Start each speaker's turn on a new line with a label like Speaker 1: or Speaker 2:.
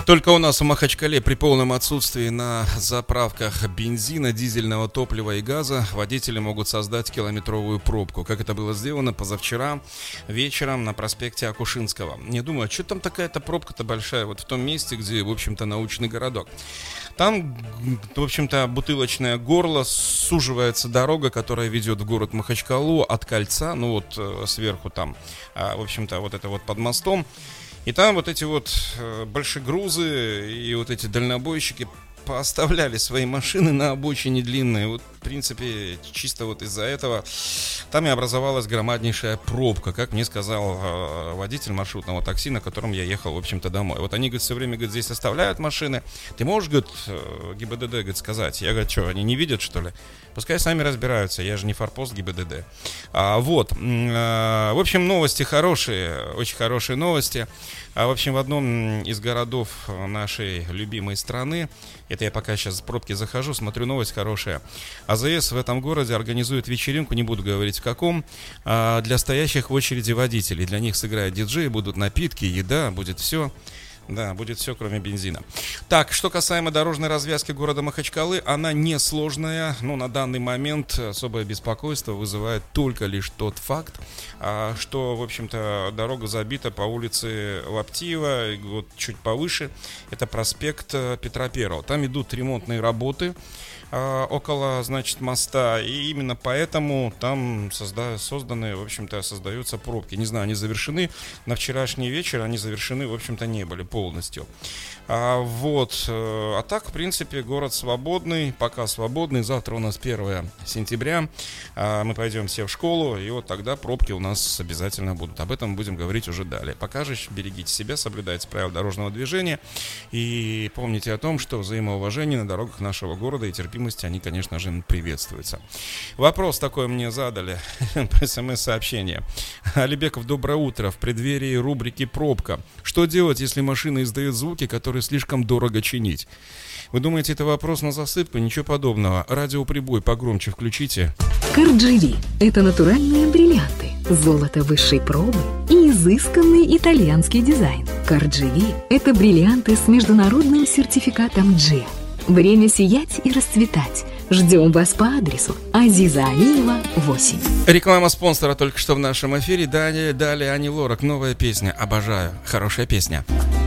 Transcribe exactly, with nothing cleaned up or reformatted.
Speaker 1: Только у нас в Махачкале при полном отсутствии на заправках бензина, дизельного топлива и газа водители могут создать километровую пробку. Как это было сделано позавчера вечером на проспекте Акушинского. Не думаю, что там такая-то пробка-то большая, вот в том месте, где, в общем-то, научный городок. Там, в общем-то, бутылочное горло, суживается дорога, которая ведет в город Махачкалу от кольца, ну вот сверху там, в общем-то, вот это вот под мостом. И там вот эти вот большегрузы и вот эти дальнобойщики пооставляли свои машины на обочине длинные. Вот, в принципе, чисто вот из-за этого там и образовалась громаднейшая пробка, как мне сказал э, водитель маршрутного такси, на котором я ехал, в общем-то, домой. Вот они, говорит, все время, говорит, здесь оставляют машины. Ты можешь, говорит, ГИБДД, говорит, сказать? Я говорю, что, они не видят, что ли? Пускай сами разбираются, я же не форпост ГИБДД. А, вот, а, в общем, новости хорошие, очень хорошие новости. А, в общем, в одном из городов нашей любимой страны, это я пока сейчас в пробке захожу, смотрю, новость хорошая. АЗС в этом городе организует вечеринку, не буду говорить в каком, а, для стоящих в очереди водителей. Для них сыграют диджеи, будут напитки, еда, будет все. Да, будет все, кроме бензина. Так, что касаемо дорожной развязки города Махачкалы, она несложная. Но на данный момент особое беспокойство вызывает только лишь тот факт, что, в общем-то, дорога забита по улице Лаптиева, вот чуть повыше. Это проспект Петра Первого. Там идут ремонтные работы около, значит, моста, и именно поэтому там созда- созданы, в общем-то, создаются пробки. Не знаю, они завершены, на вчерашний вечер они завершены, в общем-то, не были полностью. А, вот, а так, в принципе, город свободный, пока свободный. Завтра у нас первое сентября, а, мы пойдем все в школу, и вот тогда пробки у нас обязательно будут. Об этом будем говорить уже далее. Пока же берегите себя, соблюдайте правила дорожного движения и помните о том, что взаимоуважение на дорогах нашего города и терпимость, они, конечно же, приветствуются. Вопрос такой мне задали по смс-сообщению. Алибеков, доброе утро. В преддверии рубрики «Пробка». Что делать, если машина издает звуки, которые слишком дорого чинить? Вы думаете, это вопрос на засыпку? Ничего подобного. Радиоприбой погромче включите.
Speaker 2: Кардживи – это натуральные бриллианты, золото высшей пробы и изысканный итальянский дизайн. Кардживи – это бриллианты с международным сертификатом джи. Время сиять и расцветать. Ждем вас по адресу Азиза Алиева, восемь.
Speaker 1: Реклама спонсора только что в нашем эфире. Далее, далее Ани Лорак. Новая песня. Обожаю. Хорошая песня.